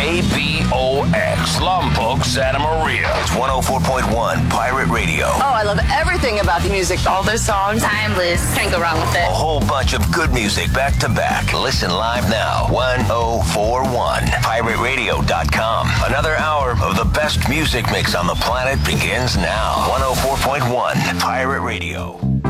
KBOX, Lompoc, Santa Maria. It's 104.1 Pirate Radio. Oh, I love everything about the music. All their songs, timeless. Can't go wrong with it. A whole bunch of good music back to back. Listen live now. 1041 PirateRadio.com. Another hour of the best music mix on the planet begins now. 104.1 Pirate Radio.